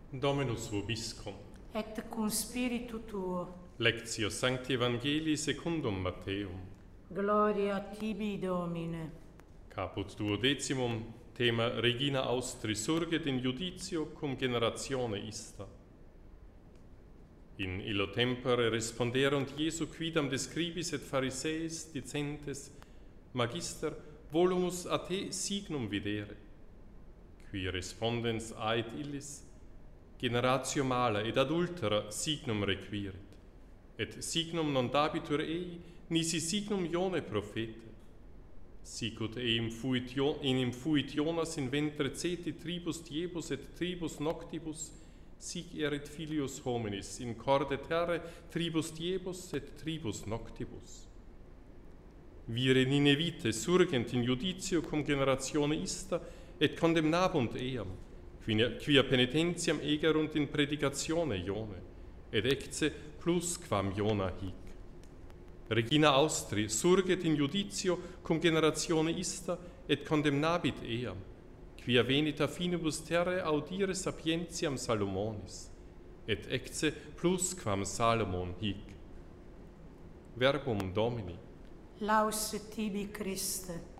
Dominus vobiscum. Et cum spiritu tuo. Lectio Sancti Evangelii secundum Matteum. Gloria tibi, Domine. Caput 12, tema Regina Austri surget in iudicio cum generatione ista. In illo tempore responderunt Iesu quidam de scribis et Phariseis dicentes: Magister, volumus a te signum videre. Qui respondens ait illis: Generatio mala et adultera signum requirit, et signum non dabitur ei, nisi signum Ione prophete. Sicut eim fuit Jonas in ventre ceti tribus diebus et tribus noctibus, sic erit filius hominis in corde terrae tribus diebus et tribus noctibus. Vire Ninevite surgent in iudicio cum generatione ista et condemnabunt eam, quia penitentiam egerunt in predicatione Ione, et ecce plusquam Iona hic. Regina Austri surget in iudicio cum generatione ista et condemnabit eam, quia venit a finibus terrae audire sapientiam Salomonis, et ecce plusquam Salomon hic. Verbum Domini. Laus tibi, Christe.